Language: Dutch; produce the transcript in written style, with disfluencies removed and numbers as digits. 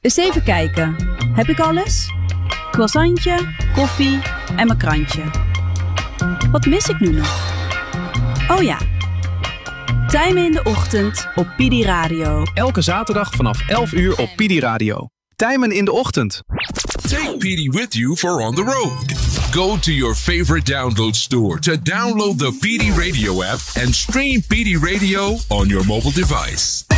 Eens even kijken. Heb ik alles? Croissantje, koffie en mijn krantje. Wat mis ik nu nog? Oh ja. Tijmen in de ochtend op Pidi Radio. Elke zaterdag vanaf 11 uur op Pidi Radio. Tijmen in de ochtend. Take PD with you for on the road. Go to your favorite download store to download the PD Radio app and stream PD Radio on your mobile device.